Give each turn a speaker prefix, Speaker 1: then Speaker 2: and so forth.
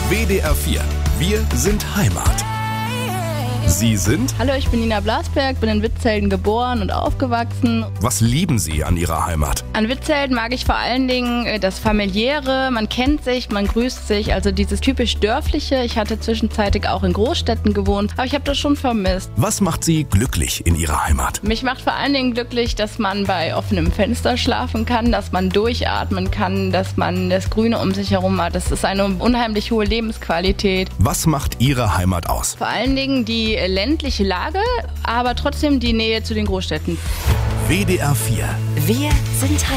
Speaker 1: WDR 4. Wir sind Heimat. Sie sind?
Speaker 2: Hallo, ich bin Nina Blasberg, bin in Witzhelden geboren und aufgewachsen.
Speaker 1: Was lieben Sie an Ihrer Heimat?
Speaker 2: An Witzhelden mag ich vor allen Dingen das Familiäre, man kennt sich, man grüßt sich, also dieses typisch Dörfliche. Ich hatte zwischenzeitlich auch in Großstädten gewohnt, aber ich habe das schon vermisst.
Speaker 1: Was macht Sie glücklich in Ihrer Heimat?
Speaker 2: Mich macht vor allen Dingen glücklich, dass man bei offenem Fenster schlafen kann, dass man durchatmen kann, dass man das Grüne um sich herum hat. Das ist eine unheimlich hohe Lebensqualität.
Speaker 1: Was macht Ihre Heimat aus?
Speaker 2: Vor allen Dingen die ländliche Lage, aber trotzdem die Nähe zu den Großstädten.
Speaker 1: WDR 4.
Speaker 3: Wir sind Heimat.